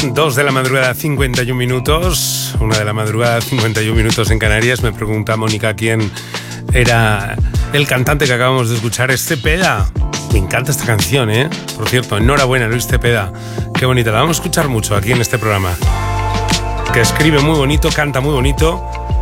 2 de la madrugada, 51 minutos. 1 de la madrugada, 51 minutos en Canarias. Me pregunta Mónica quién era el cantante que acabamos de escuchar. Es Cepeda. Me encanta esta canción, ¿eh? Por cierto, enhorabuena, Luis Cepeda. Qué bonita. La vamos a escuchar mucho aquí en este programa. Que escribe muy bonito, canta muy bonito